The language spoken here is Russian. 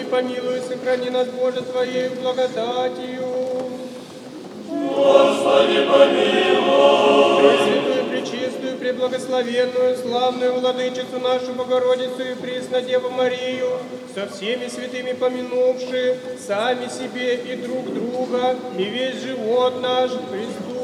помилуй, сохрани нас, Боже, Твоей благодатью. Господи, помилуй. Пресвятую, пречистую, преблагословенную, славную владычицу нашу Богородицу и Преснодеву Марию, со всеми святыми помянувши сами себе и друг друга, и весь живот наш Христу